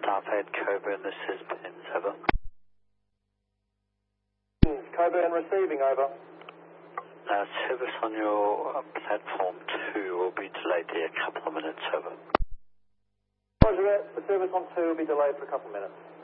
Starfleet Coburn, this is Ben, over. Coburn receiving, over. Service on your platform 2 will be delayed there a couple of minutes, over. Roger that, the service on 2 will be delayed for a couple of minutes.